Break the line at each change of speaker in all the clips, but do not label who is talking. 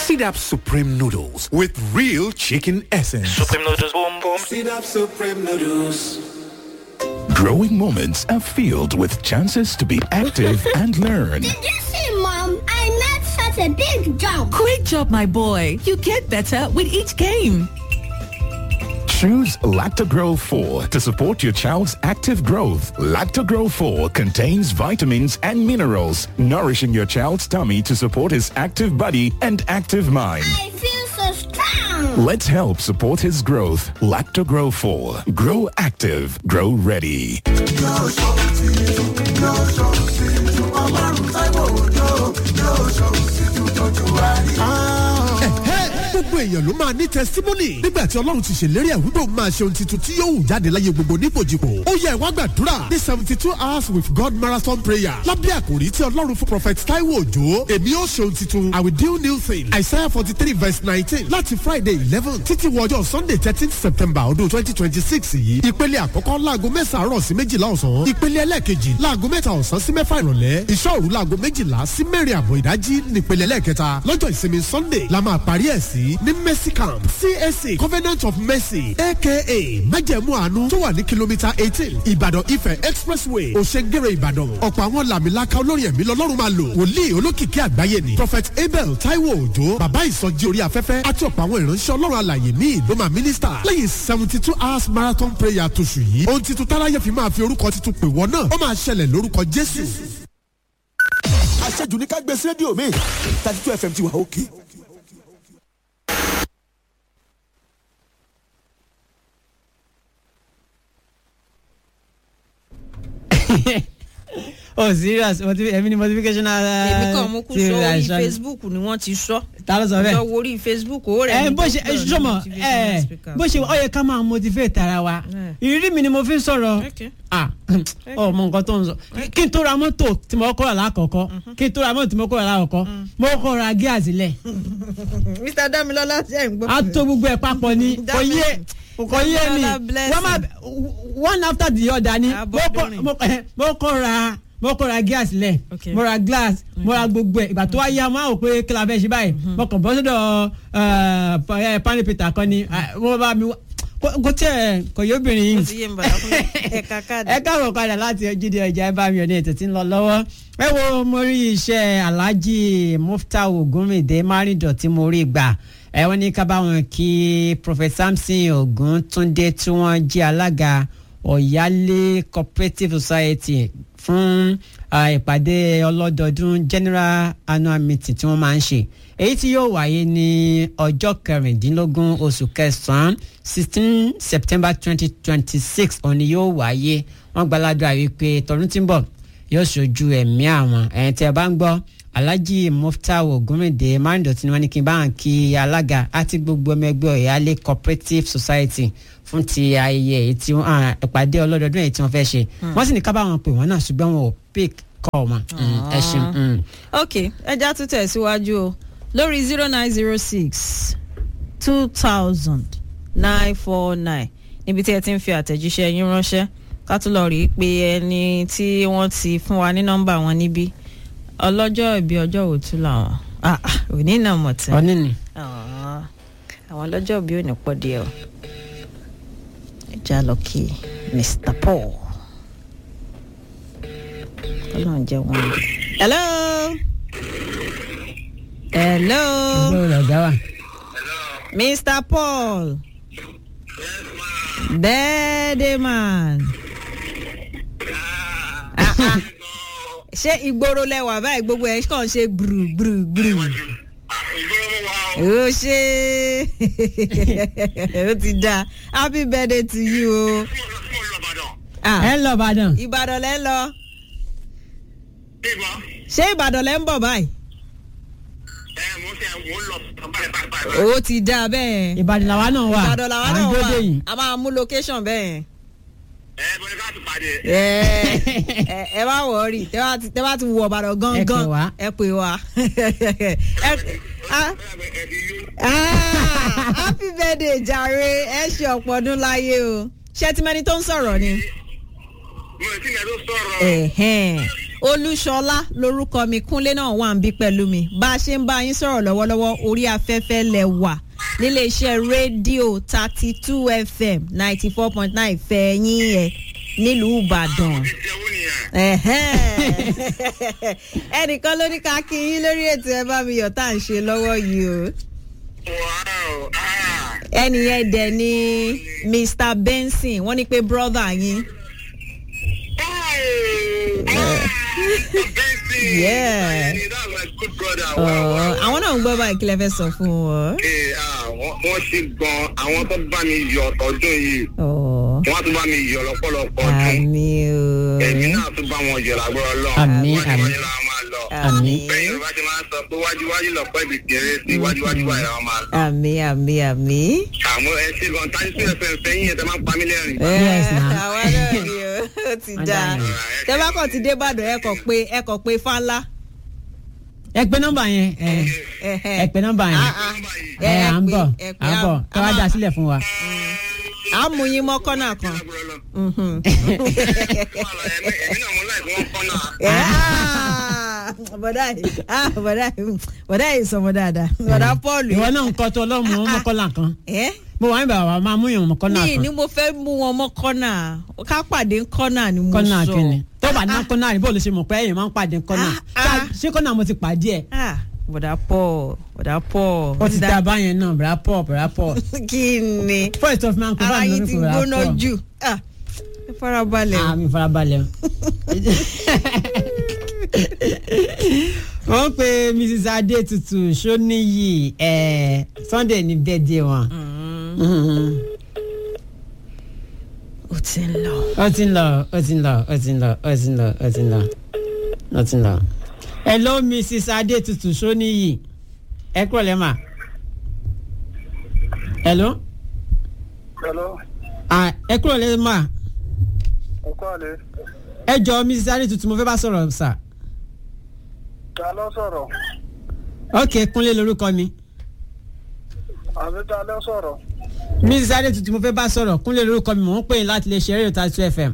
Sidap Supreme Noodles with real chicken essence.
Supreme Noodles, boom boom.
Sidap Supreme Noodles.
Growing moments are filled with chances to be active and learn.
Did you see, Mom? I made such a big jump.
Great job, my boy. You get better with each game.
Choose Lactogro 4 to support your child's active growth. Lactogro 4 contains vitamins and minerals, nourishing your child's tummy to support his active body and active mind.
I feel so strong.
Let's help support his growth. Lactogro 4. Grow active. Grow ready.
Gbogbo èèyàn ló máa ní testimony nígbà tí Ọlọ́run ti ṣèlérí ẹ̀ wípé ó máa ṣe ohun tuntun tí yóò wù jáde láyé gbogbo nípòjìpò. Ó yẹ wá gbàdúrà ní 72 hours with God marathon prayer lábẹ́ àkòrí tí Ọlọ́run fún prophet Taiwo Òjó. Èmi ó ṣe ohun tuntun, I will do new thing. Isaiah 43 verse 19 láti Friday 11 títí wọ ọjọ́ Sunday 13 September ọdún 2026 yìí. Ìpele àkọ́kọ́ láago 9 àárọ̀ sí 12 ọ̀sán. Ìpele ẹlẹ́ẹ̀kejì láago 3 ọ̀sán sí 6 ìrọ̀lẹ́. Ìṣọ́ òru láago 12 sí 4 àbọ̀ ìdájí nípele ẹlẹ́ẹ̀kẹta. Lọ́jọ́ ìsinmi Sunday la máa parí ẹ̀ sí ní Mercy Camp CAC Covenant of Mercy aka májẹ̀mú àánú tó wà ní kìlómítà 18 Ìbàdàn Ifẹ̀ Expressway Òṣègèrè Ìbàdàn. Ọ̀pọ̀ àwọn làmìlaka olórin ẹ̀mí lọ́lọ́run máa lò. Wòlíì olókìkí àgbáyé ni Prophet Abel Taiwo Òjó, bàbá ìsọjí orí afẹ́fẹ́ àti ọ̀pọ̀ àwọn ìránṣẹ́ Ọlọ́run alàyè míì ló máa mínísítà. Lẹ́yìn 72 hours marathon prayer tóṣù yìí, ohun titun táráyé fi máa fi orúkọ titun pè wọ́n náà ó máa ṣẹlẹ̀ lórúkọ Jésù.
Àṣejù ní ká gbé sí rédíò mi 32 FM ti wà òkè.
Oh serious èmi ni motivational
èmi kàn mú kú sọ orí Facebook ni wọ́n ti sọ.
Ta ló sọ bẹ́ẹ̀?
sọ orí Facebook ó rẹ̀ ní
bó ṣe sọmọ bó ṣe ó yẹ ká máa motivate ara wa ìrírí mi ni mo fi ń sọ̀rọ̀ ọmọ nǹkan tó ń sọ kí n tó ra mọ́tò tí mo kọ́ ra lákọ̀ọ́kọ́ kí n tó ra mọ́tò tí mo kọ́ ra lákọ̀ọ́kọ́ mo kọ́ ra gíàsì lẹ̀.
Mr. Damilola ṣe ń gbọ́.
a tó gbogbo ẹ̀ papọ̀ ni kò yé mi wọ́n máa one after the other ni mo kọ́ ra gas lẹ̀ mo ra glass mo ra gbogbo ẹ̀ ìgbà tó wá yá mo á wò pé kí la fẹ́ ṣe báyìí mo kàn bọ́ sọ́dọ̀ pani peter kan ni mo bá mi kò tẹ̀ kò yóò bìnrin yìí ẹ káàrọ̀ padà láti ojúde ọjà ẹ bá mi ọ̀ ní ètò tí ń lọ lọ́wọ́ ẹ wo mo rí iṣẹ́ Alhaji Muftau Ogunrinde Márìndọ̀tí mo rí gbà ẹ wọ́n ní ká bá wọn kí Prophet Samson Oguntunde tí wọ́n jẹ́ alága Ọ̀yálé Cooperative Society fún ìpàdé ọlọ́dọọdún general annual meeting tí wọ́n máa ń ṣe èyí tí yóò wáyé ní ọjọ́ 16 oṣù kẹsàn-án 16 September 2026 òní yóò wáyé wọ́n gbàládùra wípé tọdún tí ń bọ̀ yóò ṣojú ẹ̀mí àwọn ẹ̀yìn tí ẹ bá ń gbọ́ Alhaji Muftau Ogunrinde Márìndọ̀tí ni wọ́n ní kí n bá hàn kí alága àti gbogbo ọmọ ẹgbẹ́ Ọ̀yálé Cooperative Society fún ti ayẹyẹ èyí tí ìpàdé ọlọ́dọọdún èyí tí wọ́n fẹ́ ṣe wọ́n sì ní ká bá wọn pè wọ́n náà ṣùgbọ́n wọn ò pick call wọn ẹ ṣeun.
ok ẹja tún tẹ̀síwájú o lórí 0906 2000 949 níbi tí ẹ ti ń fi àtẹ̀jíṣẹ́ yín ránṣẹ́ ká tún lọ rí i pé ẹni tí wọ́n ti fún wa ní nọ́mbà wọn níbí ọlọ́jọ́ ìbí ọjọ́ òtún làwọn òní náà mọ̀ tí.
òní ni.
àwọn ọlọ́jọ́ ìbí ò ní pọ̀ díẹ̀ o. ẹja lọ kí Mr. Paul. ọlọ́run jẹ́ wọn. hello. hello. Mr. Paul. Birthday man. ṣé ìgboro lẹwà báyìí gbogbo ẹ kàn ṣe gbùrù. ó ṣe ó ti dáa happy birthday to you o.
ẹ ń lọ Ìbàdàn.
Ìbàdàn lẹ ń lọ. ṣé Ìbàdàn lẹ ń bọ̀ báyìí. ó ti dáa bẹ́ẹ̀.
Ìbàdàn làwa náà wà.
Ìbàdàn làwa náà wà a máa mú location bẹ́ẹ̀.
bọ́lá ká tún pàdé.
ẹ bá wọrí tẹ bá ti wọ Ìbàdàn gangan ẹ pè wá. happy birthday jàre ẹ ṣe ọ̀pọ̀ ọdún láyé o ṣé tí mẹ́ni tó ń sọ̀rọ̀ ni.
mo ti ń yẹ tó sọ̀rọ̀.
Olúṣọlá lórúkọ mi, Kúnlé náà wà ń bí pẹ̀lú mi. Bá a ṣe ń bá yín sọ̀rọ̀ lọ́wọ́lọ́wọ́ orí afẹ́fẹ́ lẹ wà nílé iṣẹ́ rédíò 32 FM 94.9 fẹ̀yìn ẹ̀ nílùú Ìbàdàn. Ẹnìkan ló ní ká kí yín lórí ètò ẹ bá mi yọ̀ tá à ń ṣe lọ́wọ́ yìí o. Ẹni yẹn dẹ̀ ni Mr. Benson, wọ́n ní pé brother yín. Àwọn náà ń gbọ́ báyìí kí lẹ fẹ́ sọ fún wọn.
Wọ́n ṣe gan àwọn tó bá mi yọ ọdún yìí. Wọ́n tún bá mi yọ lọ́pọ̀lọpọ̀ ọdún. Èmi náà tún bá wọn yọ lágbára Ọlọ́run.
Àmín.
Bẹ́ẹ̀ Yorùbá ti máa ń sọ pé wájúwájú lọ́pọ̀ ibi kéré sí wájúwájú wà ìlànà máa lọ.
Àmín.
Àmọ́ ẹ ṣe gan tájú sí ẹ̀fẹ̀ fẹ́yìn ẹ̀ tẹ́ máa ń pa mí lẹ́rìn.
Àwa náà ni ó ti dáa. Tẹ́ bá kàn ti dé Ìbàdàn ẹ kàn pé Fánlá.
Ẹ pè nọ́mbà yẹn. Ẹ pè nọ́mbà yẹn. À ń bọ̀ kí wàá dá sílẹ̀ fún wa.
À ń mú yín mọ́ kọ́nà kan.
Èmi náà mo láì wọ́n kọ́nà.
Bọ̀dá yìí sọmọ dáadáa. Bọ̀dá Paul.
Ìwọ náà ń kọ́ tó ọlọ́mù ọmọkọ́lá kan. Mo wà ní bàbá máa mú yàn ọmọkọ́lá kan.
Mi ni mo fẹ́ mú wọn mọ́ kọ́nà. Ká pàdé kọ́nà ni mo sọ.
Kọ́nà kìíní. Tó bá ná kọ́nà ni bó lè ṣe mọ̀ pé èèyàn máa ń pàdé kọ́nà. Ṣé kọ́nà mo ti pàdé ẹ̀?
Bọ̀dá Paul.
Ó ti dá báyẹn náà bọ̀dá Paul.
Kí ni?
First of man kò bá mi lórí fún bọ̀dá Paul.
Ara yìí ti gbóná jù. Farabalẹ̀.
Mi farabalẹ̀. Wọ́n pe Mrs. Adetutu Ṣóníyì Sunday ní birthday wọn.
Ó
ti ń lọ. Hello Mrs. Adetutu Ṣóníyì. Ẹ kúrò lẹ́mà. Hello. Ẹ kúrò lẹ́mà. Ẹ jọ Mrs. Adetutu mo fẹ́ bá sọ̀rọ̀ sà.
Ta ló sọ̀rọ̀?
Ok, Kúnlé lórúkọ mi.
Àbí ta ló sọ̀rọ̀?
Mrs. Adetutu mo fẹ́ bá sọ̀rọ̀, Kúnlé lórúkọ mi, mò ń pè yín láti lè ṣe rédíò 32 FM.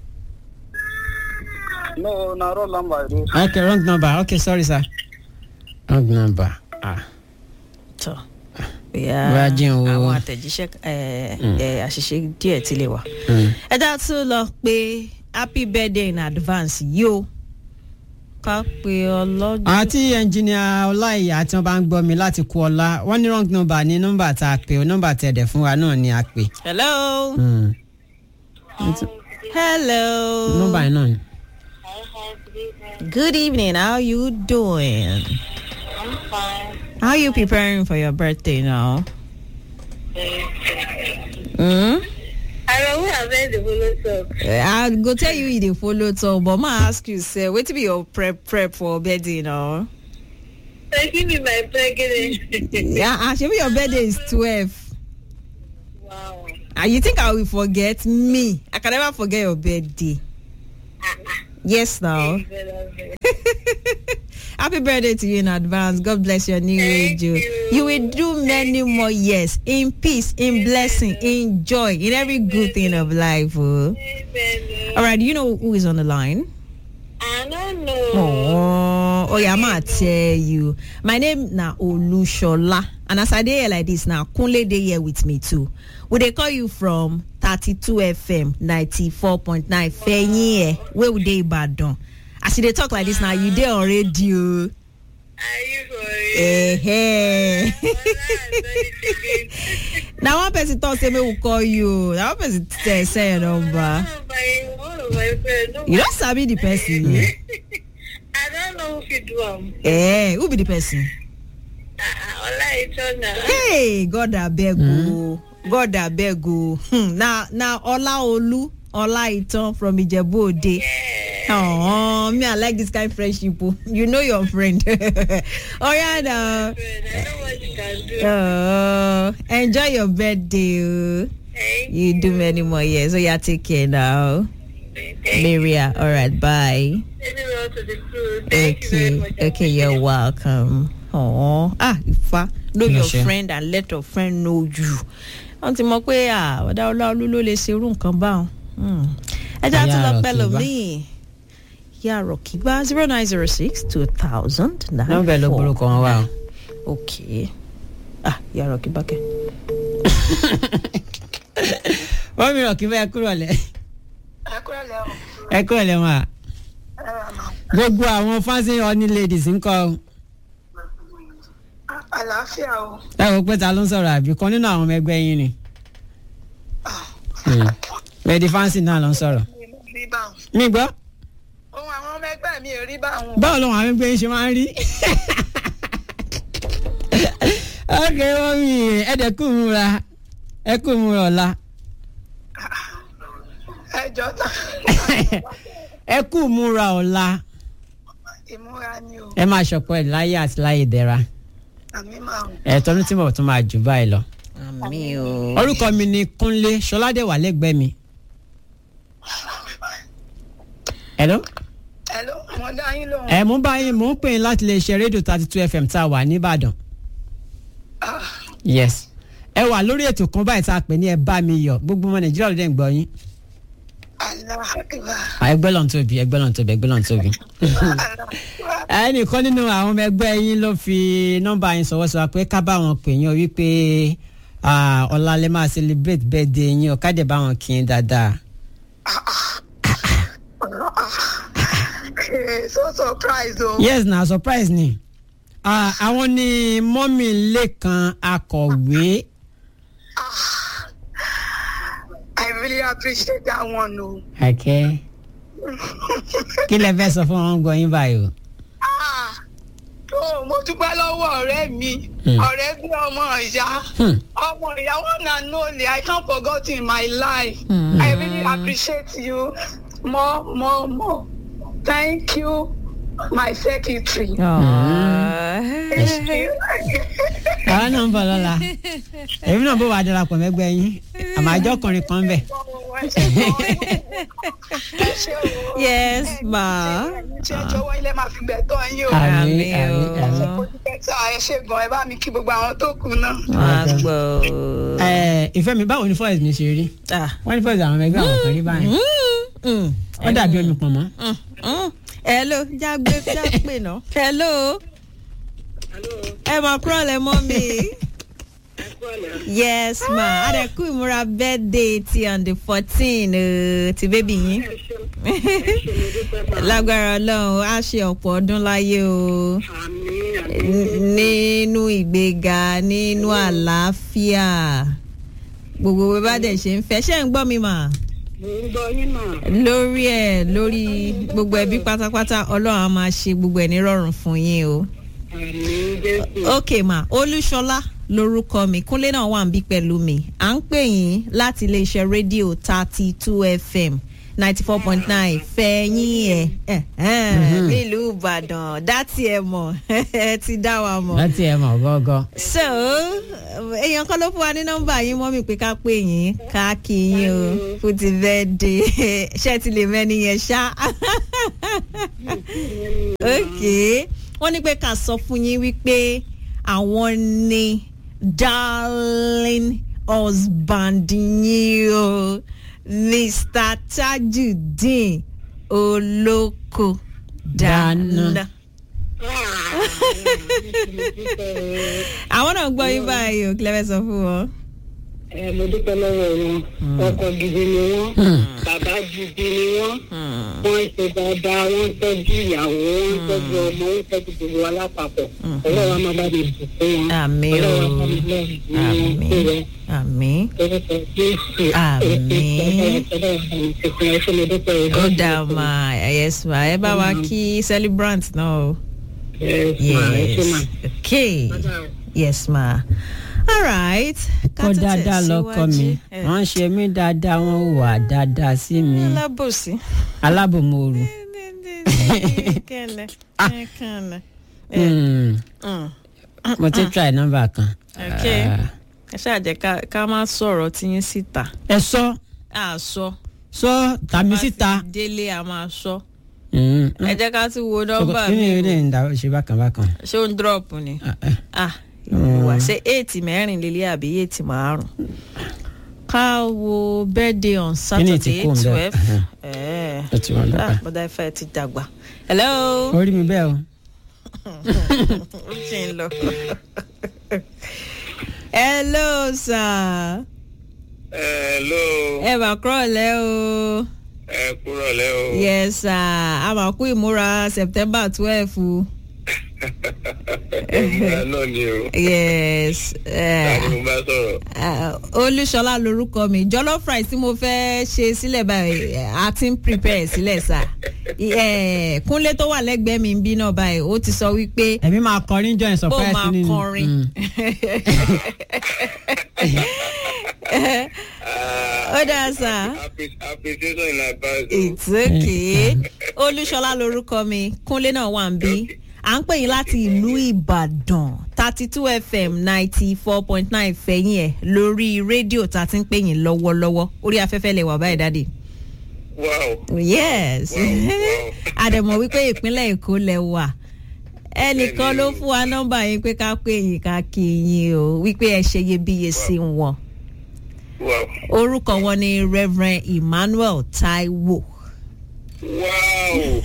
No, na wrong number.
Okay, wrong number. Okay, sorry sir. Wrong number.
Tọ́ àwọn àtẹ̀jíṣẹ́ àṣìṣe díẹ̀ ti lè wà. Ẹ dá tún lọ pé happy birthday in advance yìí o. Ká pé ọlọ́jọ́.
Àti ẹnjìnìà Ọláìyá tí wọ́n bá ń gbọ́ mi láti kú ọlá wọ́n ní wrong number ní nọ́mbà tá a pè ó nọ́mbà tẹ̀dẹ̀ fún wa náà ni a pè.
Hello. Hello.
Nọ́mbà yẹn náà ni.
Good evening. How you doing?
I'm fine.
How are you preparing for your birthday now?
I don't have the follow talk.
I'll go tell you the follow talk, but I ask you, sir, what to be your prep for birthday now?
Give me my pregnancy.
Yeah, actually your birthday is 12.
Wow.
You think I will forget me? I can never forget your birthday. Yes, now. Happy birthday to you in advance. God bless your new age. You will do many more years in peace, in blessing, in joy, in every good thing of life. All right, do you know who is on the line?
I don't know.
Oh yeah, I'm gonna tell you. My name na Olushola, and as I dey here like this now, Kunle dey here with me too. We dey call you from 32 FM 94.9 Fẹ̀yìn where we dey Ibadan. As you dey talk like this now, you dey on radio.
Are you for real?
Now one person talk say me will call you. Now one person say your number. You don't sabi the person.
I don't know who you do.
Who be the person? Hey, God abeg o. God abeg o. Now Olaolu Olaitan from Ijebu Ode. Oh, me I like this kind of friendship. You know your friend. Oh yeah, now.
I know what you can do.
Enjoy your birthday. You do many more years. So yeah, take care now. Maria, all right, bye. Okay, you're welcome. Oh, Ifa, know your friend and let your friend know you. Auntie mo pe Oda Olaolu ló lè ṣe irú nǹkan báun. Ẹ já tún lọ pẹ̀lú mi. yàrá kígbà 0906 2000 9
nọ́mbà ló burúkú wọn wá.
ok yàrá kígbà kẹ.
wọ́n mi rọ̀ kí bẹ́ẹ̀ kúrò lẹ̀. ẹ kúrò lẹ̀ wọn. gbogbo àwọn fásin honey ladies ń kọ́.
àlàáfíà o.
ẹ wò pé ta ló ń sọ̀rọ̀ àbí kan nínú àwọn ọmọ ẹgbẹ́ yín ni. lady fancy náà ló ń sọ̀rọ̀. mi gbọ́.
ohun àwọn ọmọ ẹgbẹ́ mi ò rí báwọn.
báwo lóhun àwọn ẹgbẹ́ yín ṣe máa ń rí. ok wọ́n mi ẹ̀ẹ́dẹ̀kùn múra ẹ̀kùn múra ọ̀la.
ẹjọ́ tán.
ẹ̀kùn múra ọ̀la.
ìmúra ni o.
ẹ máa ṣọ̀pọ̀ ẹ̀ láyé àti láyé dẹ̀ra.
àmì máa ń.
ẹ̀tọ́nú tí mo tún máa jù báyìí lọ.
àmì o.
orúkọ mi ni Kúnlé Ṣọládé wà lẹ́gbẹ̀ẹ́ mi. hello.
hello mo dá yín lóhùn.
mú báyìí mò ń pè yín láti lè ṣe rédíò 32 FM tá a wà nìbàdàn. yes ẹ wà lórí ètò kan báyìí tá a pè ní ẹ bá mi yọ̀ gbogbo ọmọ Nàìjíríà ló dé ń gbọ́ yín. ẹgbẹ́ lọ́n tóbi ẹnìkan nínú àwọn ọmọ ẹgbẹ́ yín ló fi nọ́mbà yín sọ̀wọ́ sọ pé ká bá wọn pè yín o wípé ọ̀la lè máa celebrate birthday yín o ká dẹ̀ bá wọn kí yín dáadáa.
so surprise o.
yes na surprise ni àwọn ni mọ́mì Lẹ́kan akọ̀wé.
I really appreciate that one o.
Okay. Kí lẹ fẹ́ sọ fún wọn gbọ́ yín báyìí o.
Mo dúpẹ́ lọ́wọ́ ọ̀rẹ́ mi ọ̀rẹ́ bí ọmọ ìyá one and only I can't forget in my life. I really appreciate you more. Thank you my secretary.
àwọn náà ń bọ̀ lọ́la èmi náà bó wàá darapọ̀ mẹ́gbẹ́ yín àmọ́ àjọkùnrin kan bẹ̀.
yes ma.
ṣé jọ̀wọ́ ilé máa fi gbẹ̀tọ́ yín o.
àmín.
ẹ ṣe gan ẹ bá mi kí gbogbo àwọn tó kù náà.
ìfẹ́ mi báwo ni fọ́ọ̀sì mi ṣe rí wọ́n ní fọ́ọ̀sì àwọn ẹgbẹ́ àwọn kan rí báyìí wọ́n dàbí omi pọ̀ mọ́.
hello jágbe náà. hello. ẹ máa kúrò lẹ mọ́ mi. yes ma adẹ́kùn ìmúra birthday ti on the 14 ti bébì yín. lágbára Ọlọ́run á ṣe ọ̀pọ̀ ọdún láyé o. nínú ìgbéga nínú àlàáfíà gbogbo bó bá dẹ̀ ṣe ń fẹ́ ṣé ń gbọ́ mi mà. lórí gbogbo ẹbí pátápátá Ọlọ́run á máa ṣe gbogbo ẹ̀ ní rọrùn fún yín o. ok ma Olúṣọlá lórúkọ mi Kúnlé náà wà ń bí pẹ̀lú mi à ń pè yín láti iléeṣẹ́ rédíò 32 FM 94.9 fẹ̀yìn nílùú Ìbàdàn dátì ẹ̀ mọ̀ ẹ ti dá wa mọ̀.
dátì ẹ̀ mọ̀ gọ́gọ́.
so èèyàn kan ló fún wa ní nọ́mbà yín mọ́ mi pé ká pè yín ká kí yín o fún ti birthday ṣé ti lè mẹ́ni yẹn ṣá. ok wọ́n ní pé ká sọ fún yín wípé àwọn ni darling husband yín o Mr. Tajudeen Olóko dáná. àwọn náà gbọ́ yín báyìí o kí lẹ fẹ́ sọ fún wọn.
mo dúpẹ́ lọ́wọ́ wọn ọkọ gidi ni wọ́n bàbá gidi ni wọ́n wọ́n ṣe dáadáa wọ́n tọ́jú ìyàwó wọ́n tọ́jú ọmọ wọ́n tọ́jú gbogbo wa lápapọ̀ ọlọ́wọ́ máa bá mi bù fún wọn ọlọ́wọ́ máa mi lọ́rùn ní wọn.
àmín ó dáa ma yes ma ẹ bá wa kí celebrant náà o. yes okay yes ma. all right.
kó dáadáa lọ́kọ mi wọ́n ṣe mí dáadáa wọ́n wà dáadáa sí mi.
alábòsí.
alábòmooru. mo ti try number kan.
okay ẹ ṣáà jẹ́ ká má sọ̀rọ̀ tíyín síta.
ẹ sọ.
a sọ.
sọ tàmí síta.
bá ti délé a máa sọ. ẹ jẹ́ ká tún wo nọ́mbà mi.
kí ni ilé ń da ṣe bákan.
ṣé ó ń drop ni. wà ṣe 8 mẹ́rin lélẹ̀ àbí 8 márùn. ká wo birthday on Saturday 12.
ó ti wà lọ́pàá.
bọ́dà ìfẹ́ ti dàgbà. hello.
orí mi bẹ́ẹ̀ o.
ó ṣe ń lọ. hello sir.
hello.
ẹ bá kúrò lẹ́ o.
ẹ kúrò lẹ́ o.
yes sir a máa kú ìmúra September 12.
ìmúra náà ni o.
yes.
láti mo bá sọ̀rọ̀.
Olúṣọlá lorúkọ mi jollof rice tí mo fẹ́ ṣe sílẹ̀ báyìí a ti ń prepare sílẹ̀ sà. Kúnlé tó wà lẹ́gbẹ̀ẹ́ mi ń bí náà báyìí ó ti sọ wípé.
ẹ̀mí máa kọrin join surprise nínú.
bó máa kọrin. ó dáa sà.
appreciation in advance.
it's okay. Olúṣọlá lorúkọ mi Kúnlé náà wà ń bí. à ń pè yín láti ìlú Ìbàdàn 32 FM 94.9 fẹ̀yìn ẹ̀ lórí rédíò tá a ti ń pè yín lọ́wọ́lọ́wọ́ orí afẹ́fẹ́ lè wà báyìí dáàdì.
wow.
yes.
wow.
àdèmọ̀ wípé ìpínlẹ̀ Èkó lẹ wà ẹnìkan ló fún wa nọ́mbà yín pé ká pè yín ká kí yín o wípé ẹ ṣe iyebíye sí wọn.
wow.
orúkọ wọn ni Reverend Emmanuel Taiwo.
Wow.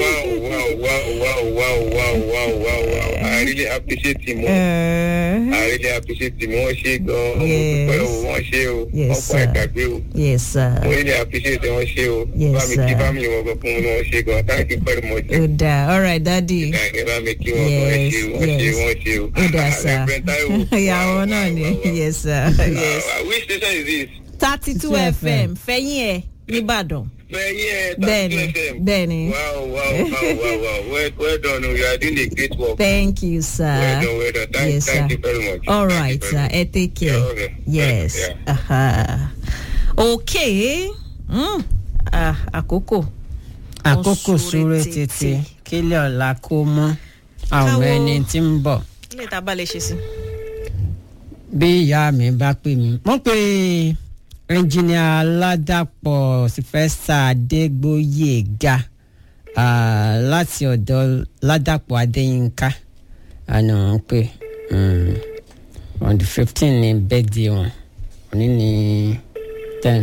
I really appreciate him. I really appreciate him. Wọ́n ṣe gan-an. Wọ́n ṣe o. Ọ̀pọ̀ ẹ̀kàgbé o.
Yes sir.
I really appreciate wọ́n ṣe o.
Yes sir.
Bá mi kí family wọn gan fún wọn ṣe gan. Thank you very much.
Ó dáa all right daddy.
Bá mi kí wọn gan wọ́n ṣe o.
Ó dáa sir. Ìyàwó náà ni. Yes sir. Yes.
Which station is this?
32 FM fẹ̀yìn ẹ̀ nìbàdàn. Bẹ́ẹ̀ni.
Wow. Well done. You are doing a great work.
Thank you, sir.
Well done. Thank you very much.
All right, sir. Take care.
Yeah, okay.
Yes.
Yeah.
Okay. Àkókò.
Àkókò súré tètè kílẹ̀ ọ̀la kó mọ́ àwọn ẹni tí ń bọ̀.
Ilé ìta bá lè ṣe sí.
Bí ìyá mi bá pè mí mo pé ẹnjìnìà Ládàpọ̀ Sylvester Adégbóyèga láti ọ̀dọ̀ Ládàpọ̀ Adéyínká àná wọn pé on the 15 ní birthday wọn òní ní 10.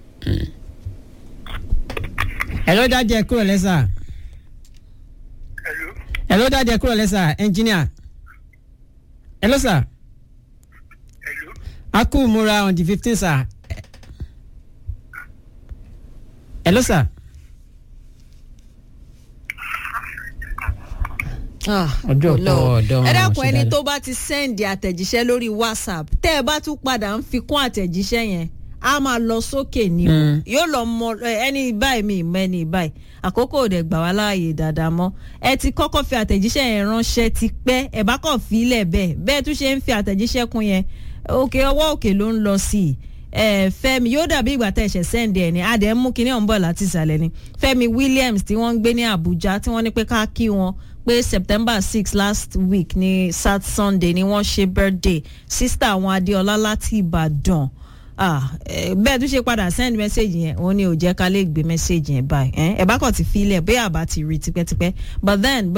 Hello dáadé ẹ kúrò lẹ́sà. Hello dáadé ẹ kúrò lẹ́sà ẹnjìnìà. Hello sir. A kú múra on the 15 sir. Hello sir. ọjọ́ ọ̀dọ́
ẹ dákun ẹni tó bá ti sẹ́ndì àtẹ̀jíṣẹ́ lórí WhatsApp tẹ́ ẹ bá tún padà ń fi kún àtẹ̀jíṣẹ́ yẹn a máa lọ sókè ní o yóò lọ mọ ẹni báyìí mi ìmọ̀ ẹni báyìí àkókò òde gbà wá láàyè dáadáa mọ́ ẹ ti kọ́kọ́ fi àtẹ̀jíṣẹ́ yẹn ránṣẹ́ ti pẹ́ ẹ bá kàn fi ilẹ̀ bẹ́ẹ̀ tún ṣe ń fi àtẹ̀jíṣẹ́ kún yẹn òkè ọwọ́ òkè ló ń lọ sí i Fẹ́mi yóò dàbí ìgbà tẹ́ ẹ̀ṣẹ̀ sẹ́ndì ẹ̀ ní adé mú kinní ọ̀hún bọ̀ láti ìsàlẹ̀ ni Fẹ́mi Williams tí wọ́n ń gbé ní Àbújá tí wọ́n ní pé ká kí wọn pé September 6 last week ní Sunday ni wọ́n ṣe birthday sister àwọn Adéọlá láti Ìbàdàn bẹ́ẹ̀ tún ṣe padà send message yẹn òun ni ò jẹ́ ká lè gbé message yẹn báyìí ẹ bá kàn ti fi ilẹ̀ bóyá àbá ti rí tipẹ́tipẹ́ but then